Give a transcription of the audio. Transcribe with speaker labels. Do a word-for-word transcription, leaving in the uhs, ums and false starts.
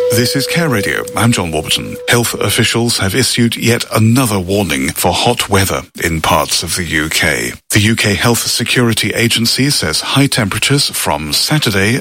Speaker 1: This is Care Radio. I'm John Warburton. Health officials have issued yet another warning for hot weather in parts of the U K. The U K Health Security Agency says high temperatures from Saturday